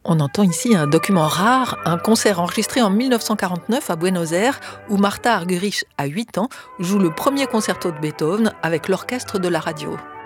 On entend ici un document rare, un concert enregistré en 1949 à Buenos Aires, où Martha Argerich, à 8 ans, joue le premier concerto de Beethoven avec l'orchestre de la radio.